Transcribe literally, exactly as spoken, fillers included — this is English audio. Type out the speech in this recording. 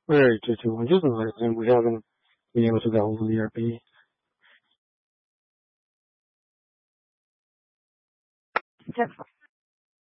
Very two two one. Just another thing we haven't been able to download the E R P. Just